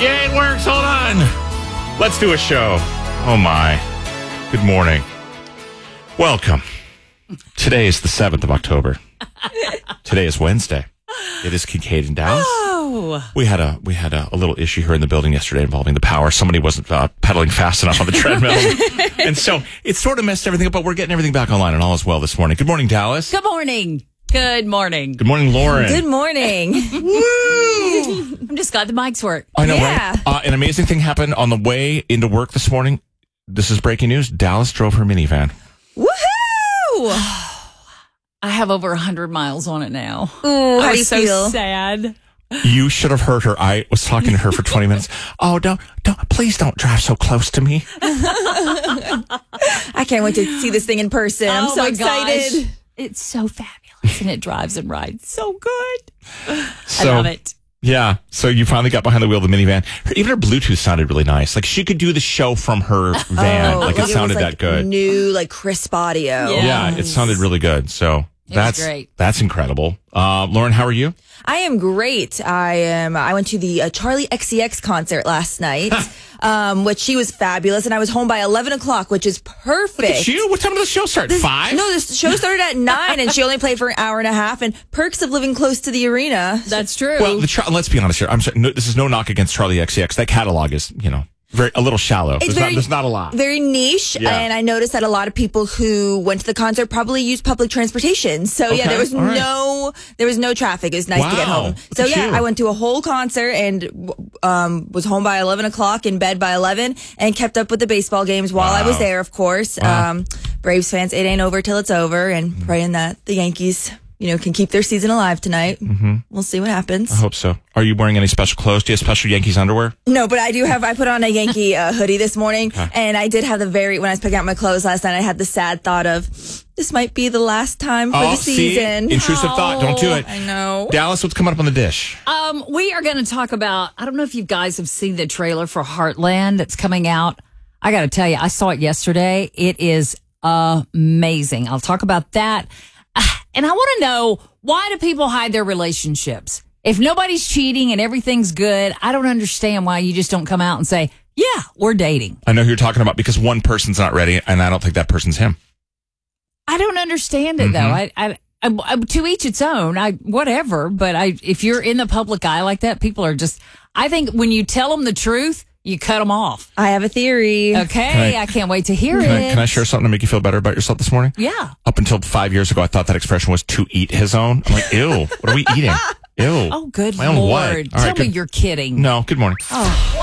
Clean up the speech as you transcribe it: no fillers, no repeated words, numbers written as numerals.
Yeah, it works. Hold on. Let's do a show. Oh, my. Good morning. Welcome. Today is the 7th of October. Today is Wednesday. It is Kincaid and Dallas. Oh. We had a little issue here in the building yesterday involving the power. Somebody wasn't pedaling fast enough on the treadmill. And so it sort of messed everything up, but we're getting everything back online and all is well this morning. Good morning, Dallas. Good morning. Good morning. Good morning, Lauren. Good morning. Woo! I'm just glad the mics work. I know, Yeah. right? An amazing thing happened on the way into work this morning. This is breaking news. Dallas drove her minivan. Woohoo! I have over 100 miles on it now. Ooh, how I do you was so feel? sad. You should have heard her. I was talking to her for 20 minutes. Oh, please don't drive so close to me. I can't wait to see this thing in person. I'm so my excited. gosh. It's so fabulous, and it drives and rides so good. So, I love it. Yeah. So you finally got behind the wheel of the minivan. Even her Bluetooth sounded really nice. Like she could do the show from her van. Like it sounded was, that good. New, crisp audio. Yeah, it sounded really good. So was great. That's incredible. Lauren, how are you? I am great. I went to the Charlie XCX concert last night, which she was fabulous, and I was home by 11 o'clock, which is perfect. Look at you. What time did the show start? 5? No, this show started at 9, and she only played for an hour and a half, and perks of living close to the arena. That's true. Well, let's be honest here. I'm sorry. No, this is no knock against Charlie XCX. That catalog is, a little shallow. There's not a lot. Very niche, Yeah. and I noticed that a lot of people who went to the concert probably used public transportation. So Okay, there was all right. there was no traffic. It was nice to get Wow, home. look So at you. I went to a whole concert and was home by 11 o'clock, in bed by 11, and kept up with the baseball games while I was Wow. there. Of course, Wow. Braves fans, it ain't over till it's over, and praying that the Yankees, can keep their season alive tonight. Mm-hmm. We'll see what happens. I hope so. Are you wearing any special clothes? Do you have special Yankees underwear? No, but I put on a Yankee hoodie this morning, and I did have when I was picking out my clothes last night, I had the sad thought of, this might be the last time for the season. See? Intrusive thought. Don't do it. I know. Dallas, what's coming up on the dish? We are going to talk about, I don't know if you guys have seen the trailer for Heartland that's coming out. I got to tell you, I saw it yesterday. It is amazing. I'll talk about that. And I want to know, why do people hide their relationships? If nobody's cheating and everything's good, I don't understand why you just don't come out and say, yeah, we're dating. I know who you're talking about because one person's not ready, and I don't think that person's him. I don't understand it, though. I to each its own. Whatever. But if you're in the public eye like that, people are just, I think when you tell them the truth, you cut them off. I have a theory. Okay. I can't wait to hear it. Can I share something to make you feel better about yourself this morning? Yeah. Up until 5 years ago, I thought that expression was to eat his own. I'm like, ew, what are we eating? Ew. Oh, good My own what? Lord. All right, Tell me good- you're kidding. No, good morning. Oh.